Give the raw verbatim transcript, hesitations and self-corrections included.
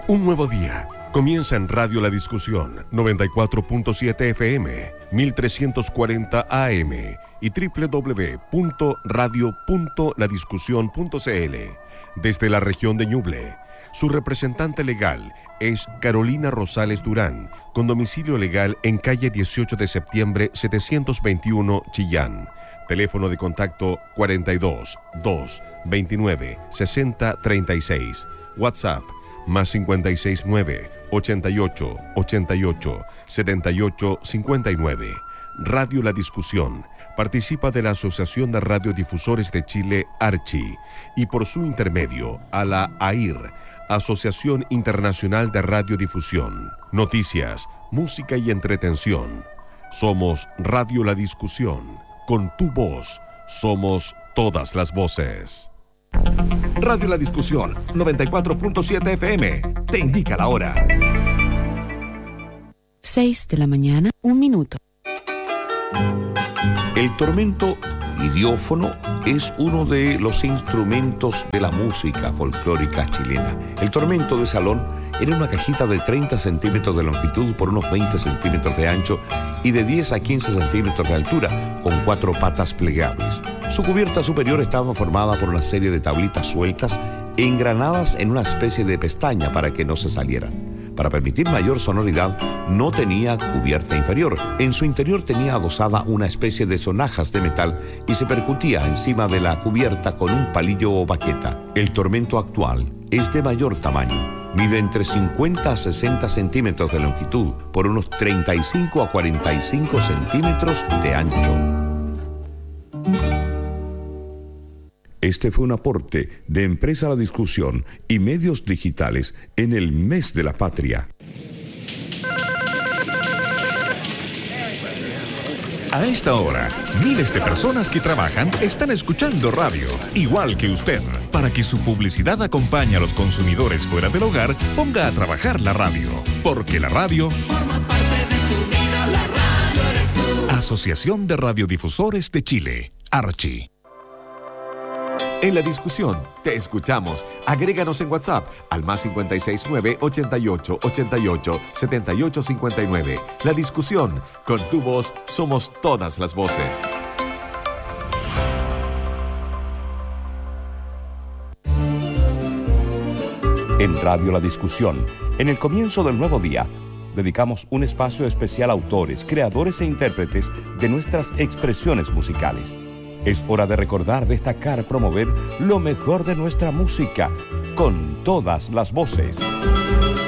Un nuevo día comienza en Radio La Discusión, noventa y cuatro punto siete F M, mil trescientos cuarenta A M y doble u doble u doble u punto radio punto la discusión punto c l. Desde la región de Ñuble, su representante legal es Carolina Rosales Durán, con domicilio legal en calle dieciocho de septiembre setecientos veintiuno, Chillán. Teléfono de contacto cuarenta y dos, dos, veintinueve, sesenta, treinta y seis. WhatsApp más cincuenta y seis nueve, ochenta y ocho, ochenta y ocho, setenta y ocho, cincuenta y nueve. Radio La Discusión participa de la Asociación de Radiodifusores de Chile, ARCHI, y por su intermedio a la A I R, Asociación Internacional de Radiodifusión. Noticias, música y entretención. Somos Radio La Discusión. Con tu voz, somos todas las voces. Radio La Discusión, noventa y cuatro punto siete F M, te indica la hora. seis de la mañana, un minuto. El tormento idiófono es uno de los instrumentos de la música folclórica chilena. El tormento de salón era una cajita de treinta centímetros de longitud por unos veinte centímetros de ancho y de diez a quince centímetros de altura, con cuatro patas plegables. Su cubierta superior estaba formada por una serie de tablitas sueltas engranadas en una especie de pestaña para que no se salieran. Para permitir mayor sonoridad, no tenía cubierta inferior. En su interior tenía adosada una especie de sonajas de metal y se percutía encima de la cubierta con un palillo o baqueta. El tormento actual es de mayor tamaño. Mide entre cincuenta a sesenta centímetros de longitud por unos treinta y cinco a cuarenta y cinco centímetros de ancho. Este fue un aporte de Empresa La Discusión y Medios Digitales en el Mes de la Patria. A esta hora, miles de personas que trabajan están escuchando radio, igual que usted. Para que su publicidad acompañe a los consumidores fuera del hogar, ponga a trabajar la radio. Porque la radio forma parte de tu vida, la radio eres tú. Asociación de Radiodifusores de Chile, ARCHI. En La Discusión, te escuchamos. Agréganos en WhatsApp al más cincuenta y seis nueve, ochenta y ocho, ochenta y ocho, setenta y ocho, cincuenta y nueve. La Discusión, con tu voz somos todas las voces. En Radio La Discusión, en el comienzo del nuevo día, dedicamos un espacio especial a autores, creadores e intérpretes de nuestras expresiones musicales. Es hora de recordar, destacar, promover lo mejor de nuestra música con todas las voces.